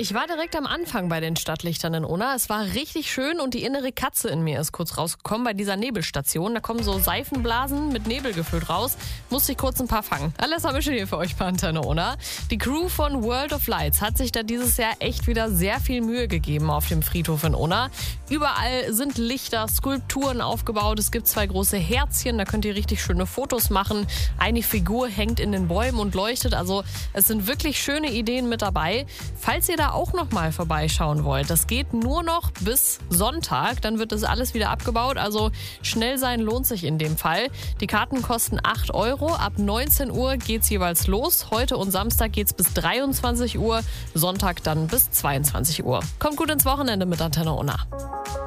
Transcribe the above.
Ich war direkt am Anfang bei den Stadtlichtern in Unna. Es war richtig schön und die innere Katze in mir ist kurz rausgekommen bei dieser Nebelstation. Da kommen so Seifenblasen mit Nebel gefüllt raus. Musste ich kurz ein paar fangen. Alles habe ich hier für euch bei Antenne Unna. Die Crew von World of Lights hat sich da dieses Jahr echt wieder sehr viel Mühe gegeben auf dem Friedhof in Unna. Überall sind Lichter, Skulpturen aufgebaut. Es gibt 2 große Herzchen, da könnt ihr richtig schöne Fotos machen. Eine Figur hängt in den Bäumen und leuchtet. Also es sind wirklich schöne Ideen mit dabei. Falls ihr da auch noch mal vorbeischauen wollt, das geht nur noch bis Sonntag. Dann wird das alles wieder abgebaut. Also schnell sein lohnt sich in dem Fall. Die Karten kosten 8 €. Ab 19 Uhr geht's jeweils los. Heute und Samstag geht's bis 23 Uhr. Sonntag dann bis 22 Uhr. Kommt gut ins Wochenende mit Antenne Unna.